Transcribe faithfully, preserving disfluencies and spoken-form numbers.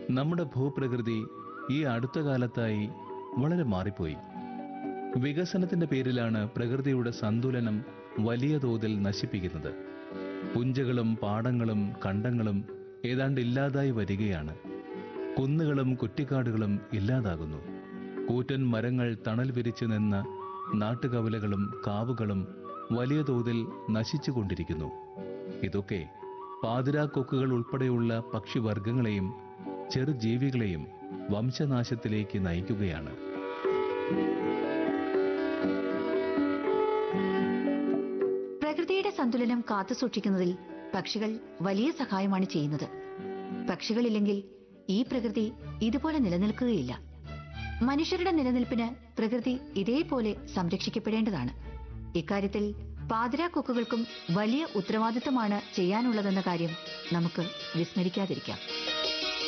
നമ്മുടെ ഭൂപ്രകൃതി ഈ അടുത്ത കാലത്തായി വളരെ മാറിപ്പോയി. വികസനത്തിന്റെ പേരിലാണ് പ്രകൃതിയുടെ സന്തുലനം വലിയ തോതിൽ നശിപ്പിക്കുന്നത്. പുഞ്ചകളും പാടങ്ങളും കണ്ടങ്ങളും ഏതാണ്ട് ഇല്ലാതായി വരികയാണ്. കുന്നുകളും കുറ്റിക്കാടുകളും ഇല്ലാതാകുന്നു. കൂറ്റൻ മരങ്ങൾ തണൽ വിരിച്ചു നിന്ന നാട്ടുകവലകളും കാവുകളും വലിയ തോതിൽ നശിച്ചുകൊണ്ടിരിക്കുന്നു. ഇതൊക്കെ പാതിരാക്കൊക്കുകൾ ഉൾപ്പെടെയുള്ള പക്ഷിവർഗങ്ങളെയും ചെറുജീവികളെയും വംശനാശത്തിലേക്ക് നയിക്കുകയാണ്. പ്രകൃതിയുടെ സന്തുലനം കാത്തുസൂക്ഷിക്കുന്നതിൽ പക്ഷികൾ വലിയ സഹായമാണ് ചെയ്യുന്നത്. പക്ഷികളില്ലെങ്കിൽ ഈ പ്രകൃതി ഇതുപോലെ നിലനിൽക്കുകയില്ല. മനുഷ്യരുടെ നിലനിൽപ്പിന് പ്രകൃതി ഇതേപോലെ സംരക്ഷിക്കപ്പെടേണ്ടതാണ്. ഇക്കാര്യത്തിൽ പാതിരാക്കൊക്കുകൾക്കും വലിയ ഉത്തരവാദിത്തമാണ് ചെയ്യാനുള്ളതെന്ന കാര്യം നമുക്ക് വിസ്മരിക്കാതിരിക്കാം.